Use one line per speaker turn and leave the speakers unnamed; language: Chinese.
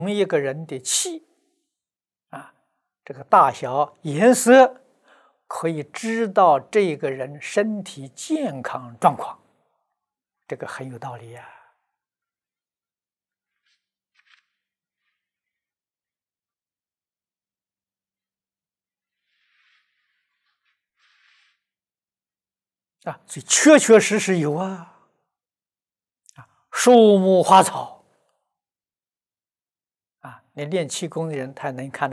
同一个人的气啊，这个大小、颜色，可以知道这个人身体健康状况，这个很有道理呀。所以确确实实有啊，树木花草你练气功的人，他能看得